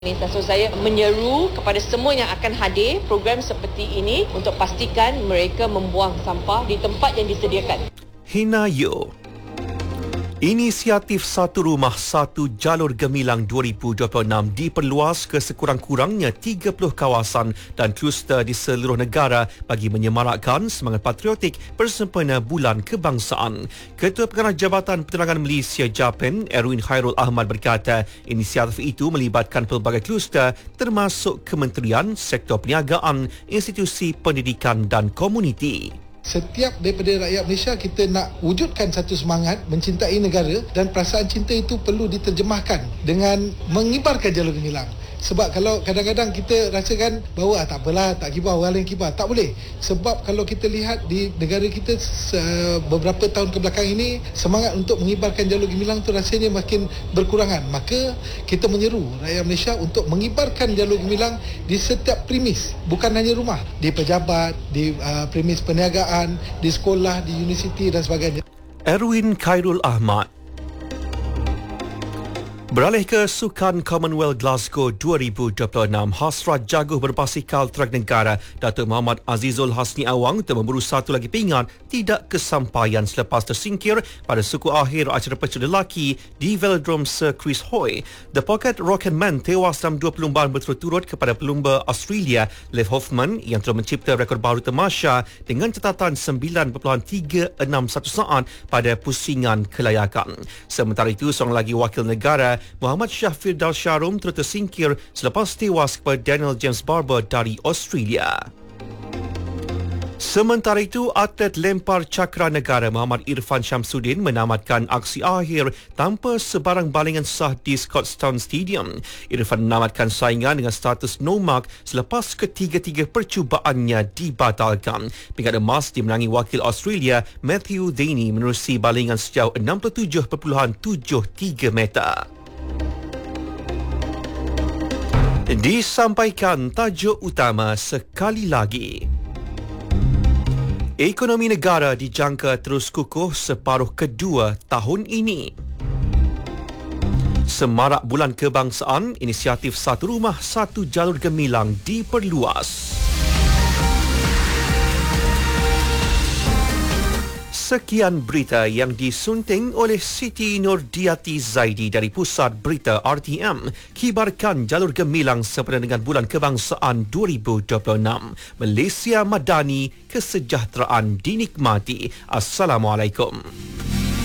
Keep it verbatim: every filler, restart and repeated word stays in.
So saya menyeru kepada semua yang akan hadir program seperti ini untuk pastikan mereka membuang sampah di tempat yang disediakan. Hina Yo. Inisiatif Satu Rumah Satu Jalur Gemilang dua ribu dua puluh enam diperluas ke sekurang-kurangnya tiga puluh kawasan dan kluster di seluruh negara bagi menyemarakkan semangat patriotik bersempena Bulan Kebangsaan. Ketua Pengarah Jabatan Penerangan Malaysia Japan, Erwin Khairul Ahmad berkata, inisiatif itu melibatkan pelbagai kluster termasuk kementerian, sektor perniagaan, institusi pendidikan dan komuniti. Setiap daripada rakyat Malaysia kita nak wujudkan satu semangat mencintai negara dan perasaan cinta itu perlu diterjemahkan dengan mengibarkan jalur gemilang. Sebab kalau kadang-kadang kita rasakan bahawa ah, tak apalah, tak kibar, orang lain kibar. Tak boleh. Sebab kalau kita lihat di negara kita beberapa tahun kebelakang ini, semangat untuk mengibarkan jalur gemilang tu rasanya makin berkurangan. Maka kita menyeru rakyat Malaysia untuk mengibarkan jalur gemilang di setiap premis. Bukan hanya rumah. Di pejabat, di uh, premis perniagaan, di sekolah, di universiti dan sebagainya. Erwin Khairul Ahmad. Beralih ke Sukan Commonwealth Glasgow dua ribu dua puluh enam, hasrat jaguh berbasikal truk negara Datuk Muhammad Azizul Hasni Awang untuk memburu satu lagi pingat tidak kesampaian selepas tersingkir pada suku akhir acara pecut lelaki di Velodrome Sir Chris Hoy. The Pocket Rocketman tewas dalam dua perlumbaan berturut-turut kepada pelumba Australia Lev Hoffman yang telah mencipta rekod baru temasya dengan catatan sembilan perpuluhan tiga enam satu saat pada pusingan kelayakan. Sementara itu, seorang lagi wakil negara Muhammad Syafir Dalsharum terus tersingkir selepas tewas kepada Daniel James Barber dari Australia. Sementara itu, atlet lempar cakra negara Muhammad Irfan Syamsuddin menamatkan aksi akhir tanpa sebarang balingan sah di Scotstoun Stadium. Irfan menamatkan saingan dengan status no mark selepas ketiga-tiga percubaannya dibatalkan. Pingat emas dimenangi wakil Australia Matthew Dhaney menerusi balingan sejauh enam puluh tujuh perpuluhan tujuh tiga meter. Disampaikan tajuk utama sekali lagi. Ekonomi negara dijangka terus kukuh separuh kedua tahun ini. Semarak Bulan Kebangsaan, inisiatif Satu Rumah Satu Jalur Gemilang diperluas. Sekian berita yang disunting oleh Siti Nurdiati Zaidi dari Pusat Berita R T M. Kibarkan jalur gemilang sempena dengan Bulan Kebangsaan dua ribu dua puluh enam. Malaysia Madani, kesejahteraan dinikmati. Assalamualaikum.